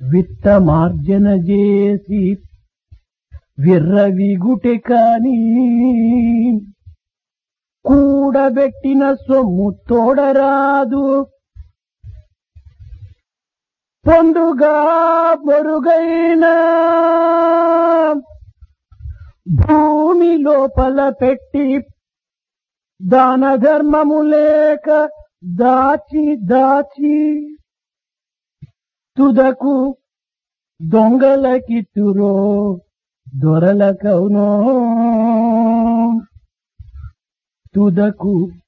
విత్తమార్జన చేసి విర్రవిగుటె కాని కూడబెట్టిన సొమ్ము తోడరాదు. పొందుగా బొరుగైన భూమి లోపల పెట్టి దాన ధర్మము లేక దాచి దాచి తుదకు దొంగలకిత్తురో దొరలకౌనో. తుదకు